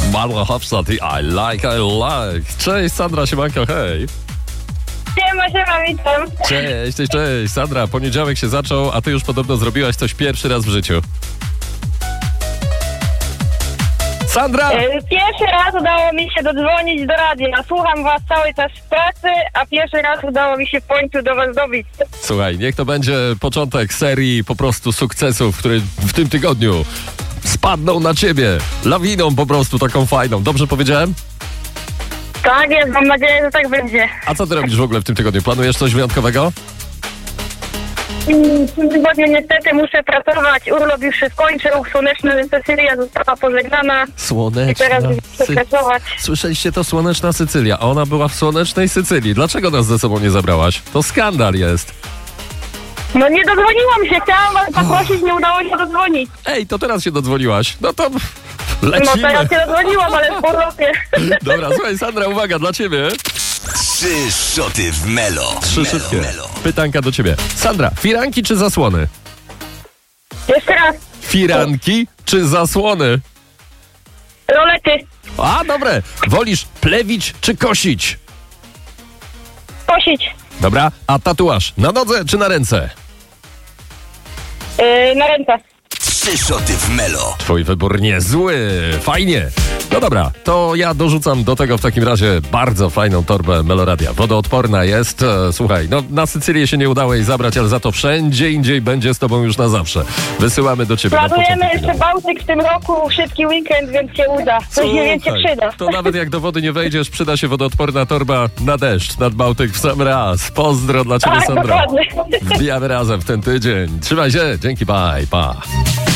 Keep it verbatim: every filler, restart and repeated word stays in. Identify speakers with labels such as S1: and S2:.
S1: Marla Hofstadt i I like, I like. Cześć Sandra, siemanko, hej.
S2: Siema, siema, witam.
S1: Cześć, cześć, cześć. Sandra, poniedziałek się zaczął, a ty już podobno zrobiłaś coś pierwszy raz w życiu. Sandra!
S2: Pierwszy raz udało mi się dodzwonić do radia. Słucham was cały czas w pracy, a pierwszy raz udało mi się w końcu do was dobić.
S1: Słuchaj, niech to będzie początek serii po prostu sukcesów, które w tym tygodniu spadną na ciebie. Lawiną po prostu taką fajną. Dobrze powiedziałem?
S2: Tak jest, mam nadzieję, że tak będzie.
S1: A co ty robisz w ogóle w tym tygodniu? Planujesz coś wyjątkowego?
S2: W tym tygodniu niestety muszę pracować. Urlop już się skończył. Słoneczna Sycylia została pożegnana.
S1: Słoneczna
S2: I teraz muszę pracować.
S1: Słyszeliście to? Słoneczna Sycylia. A ona była w słonecznej Sycylii. Dlaczego nas ze sobą nie zabrałaś? To skandal jest.
S2: No nie dodzwoniłam się, chciałam was zaprosić, nie udało się dodzwonić.
S1: Ej, to teraz się dodzwoniłaś. No to lecimy.
S2: No teraz się dodzwoniłam, ale w urlopie.
S1: Dobra, słuchaj Sandra, uwaga, dla ciebie.
S3: Trzy szoty w Melo.
S1: Trzy
S3: Melo,
S1: szybkie.
S3: Melo.
S1: Pytanka do ciebie. Sandra, firanki czy zasłony?
S2: Jeszcze raz.
S1: Firanki czy zasłony?
S2: Rolety.
S1: A, dobre. Wolisz plewić czy kosić?
S2: Kosić.
S1: Dobra, a tatuaż na nodze czy na ręce?
S2: Yy, na ręce.
S3: Trzy szoty w Melo.
S1: Twój wybór niezły. Fajnie. No dobra, to ja dorzucam do tego w takim razie bardzo fajną torbę Meloradia. Wodoodporna jest. E, słuchaj, no na Sycylię się nie udało jej zabrać, ale za to wszędzie indziej będzie z tobą już na zawsze. Wysyłamy do ciebie.
S2: Planujemy jeszcze Bałtyk w tym roku, szybki weekend, więc się uda. Coś nie więcej przyda.
S1: To nawet jak do wody nie wejdziesz, przyda się wodoodporna torba na deszcz, nad Bałtyk w sam raz. Pozdro dla ciebie,
S2: Tak,
S1: Sandra.
S2: dokładnie.
S1: Wbijamy razem w ten tydzień. Trzymaj się, dzięki, bye, pa.